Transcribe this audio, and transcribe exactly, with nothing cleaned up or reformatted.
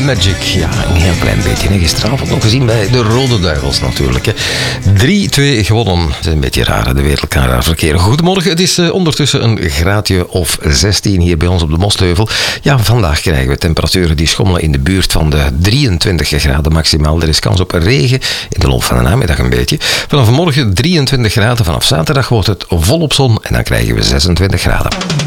Magic. Ja, een heel klein beetje. Hè. Gisteravond nog gezien bij de Rode Duivels natuurlijk. drie twee gewonnen. Het is een beetje raar, de wereld kan raar verkeren. Goedemorgen, het is uh, ondertussen een graadje of zestien hier bij ons op de Mostheuvel. Ja, vandaag krijgen we temperaturen die schommelen in de buurt van de drieëntwintig graden maximaal. Er is kans op regen in de loop van de namiddag een beetje. Vanaf morgen drieëntwintig graden, vanaf zaterdag wordt het volop zon en dan krijgen we zesentwintig graden.